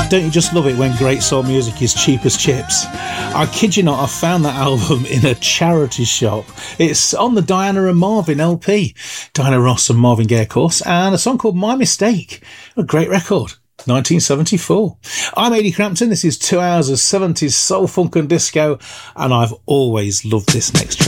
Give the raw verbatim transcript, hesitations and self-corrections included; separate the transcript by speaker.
Speaker 1: Don't you just love it when great soul music is cheap as chips? I kid you not, I found that album in a charity shop. It's on the Diana and Marvin L P. Diana Ross and Marvin Gaye, of course, and a song called My Mistake. A great record. nineteen seventy-four. I'm Ady Crampton. This is two hours of seventies soul, funk and disco, and I've always loved this next track.